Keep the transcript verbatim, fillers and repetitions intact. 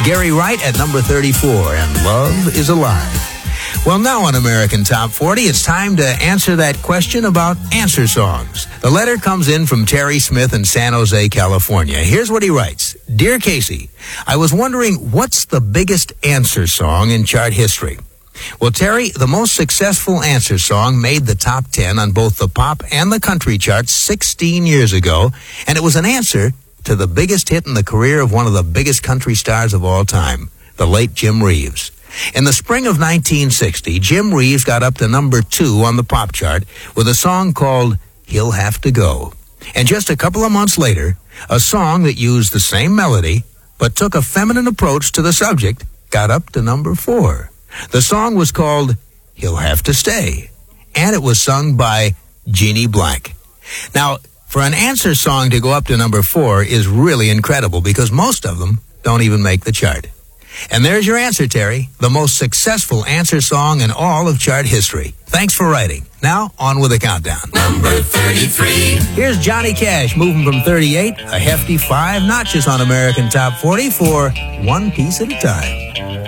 Gary Wright at number thirty-four, and Love is Alive. Well, now on American Top forty, it's time to answer that question about answer songs. The letter comes in from Terry Smith in San Jose, California. Here's what he writes. Dear Casey, I was wondering, what's the biggest answer song in chart history? Well, Terry, the most successful answer song made the top ten on both the pop and the country charts sixteen years ago, and it was an answer to the biggest hit in the career of one of the biggest country stars of all time, the late Jim Reeves. In the spring of nineteen sixty, Jim Reeves got up to number two on the pop chart with a song called He'll Have to Go. And just a couple of months later, a song that used the same melody but took a feminine approach to the subject got up to number four. The song was called He'll Have to Stay, and it was sung by Jeannie Blank. Now, for an answer song to go up to number four is really incredible because most of them don't even make the chart. And there's your answer, Terry, the most successful answer song in all of chart history. Thanks for writing. Now, on with the countdown. Number thirty-three. Here's Johnny Cash moving from thirty-eight, a hefty five notches on American Top forty for One Piece at a Time.